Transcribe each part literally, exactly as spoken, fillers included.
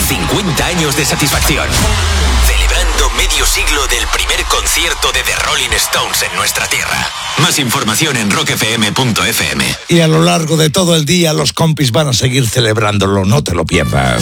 cincuenta años de satisfacción. Celebrando medio siglo del primer concierto de The Rolling Stones en nuestra tierra. Más información en rock f m punto f m. Y a lo largo de todo el día los compis van a seguir celebrándolo, no te lo pierdas.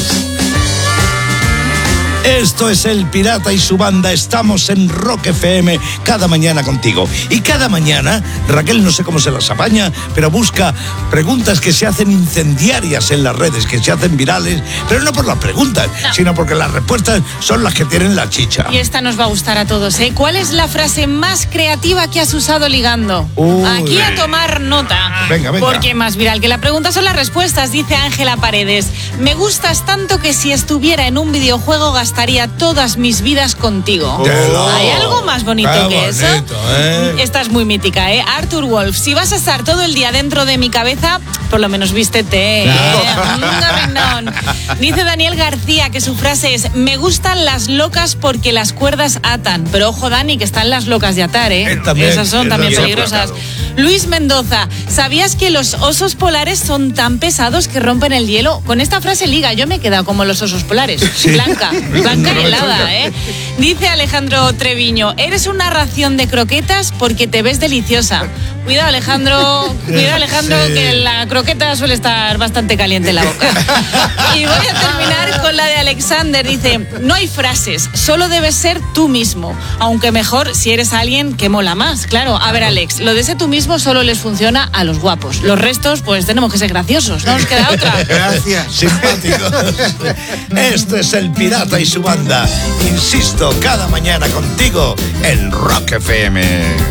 Esto es El Pirata y su banda, estamos en Rock F M cada mañana contigo. Y cada mañana, Raquel no sé cómo se las apaña, pero busca preguntas que se hacen incendiarias en las redes, que se hacen virales, pero no por las preguntas, no. sino porque las respuestas son las que tienen la chicha. Y esta nos va a gustar a todos, ¿eh? ¿Cuál es la frase más creativa que has usado ligando? Uy. Aquí a tomar nota. Venga, venga. Porque más viral que la pregunta son las respuestas, dice Ángela Paredes. Me gustas tanto que si estuviera en un videojuego gastaría todas mis vidas contigo. Oh. ¿Hay algo más bonito Qué que bonito, eso? ¿eh? Esta es muy mítica, ¿eh? Arthur Wolf, si vas a estar todo el día dentro de mi cabeza, por lo menos vístete. ¿eh? Claro. Dice Daniel García que su frase es: me gustan las locas porque las cuerdas atan. Pero ojo, Dani, que están las locas de atar, ¿eh? Él también, Esas son él también también peligrosas. Luis Mendoza, ¿sabías que los osos polares son tan pesados que rompen el hielo? Con esta frase liga, yo me he quedado como los osos polares. Sí. Blanca, blanca y helada, ¿eh? Dice Alejandro Treviño, eres una ración de croquetas porque te ves deliciosa. Cuidado, Alejandro, cuidado, Alejandro, sí. que la croqueta suele estar bastante caliente en la boca. Y voy a terminar con la de Alexander. Dice, no hay frases, solo debes ser tú mismo. Aunque mejor si eres alguien que mola más. Claro, a ver, Alex, lo de ser tú mismo solo les funciona a los guapos. Los restos, pues tenemos que ser graciosos. No nos queda otra. Gracias. Simpáticos. Esto es El Pirata y su banda. Insisto, cada mañana contigo en Rock F M.